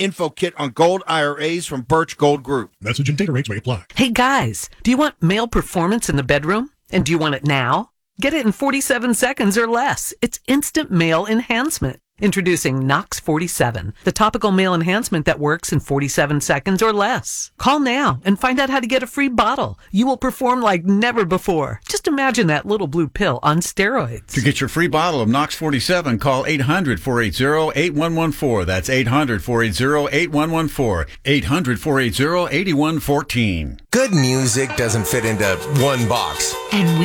info kit on gold IRAs from Birch Gold Group. Message and data rates may apply. Hey guys, do you want male performance in the bedroom? And do you want it now? Get it in 47 seconds or less. It's instant male enhancement. Introducing Nox 47, the topical male enhancement that works in 47 seconds or less. Call now and find out how to get a free bottle. You will perform like never before. Just imagine that little blue pill on steroids. To get your free bottle of Nox 47, call 800-480-8114. That's 800-480-8114. 800-480-8114. Good music doesn't fit into one box. And